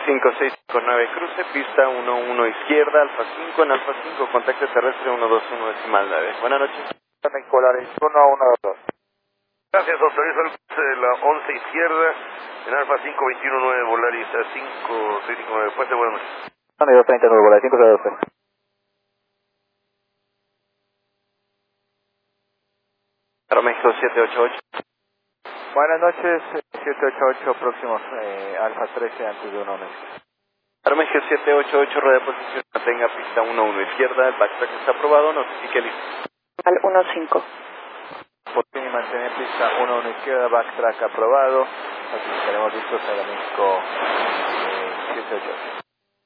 5659 cruce, pista 11 izquierda, Alfa 5, en Alfa 5, contacto terrestre 121 decimal 9. Buenas noches. Nicolás, 112. Gracias, autorizo el cruce de la 11 izquierda, en Alfa 5, 219, Volaris a 5, 659, puente, buenas noches. 239, Volaris 512. Aeroméxico 788. Buenas noches, 788, próximos, Alfa 13, antes de 1 mes. Aeroméxico 788, rueda de posición, mantenga pista 11 izquierda, el backtrack está aprobado, notifique listo. Al 15. Por fin mantener pista 1 izquierda, backtrack aprobado. Así estaremos listos, Aeroméxico 788.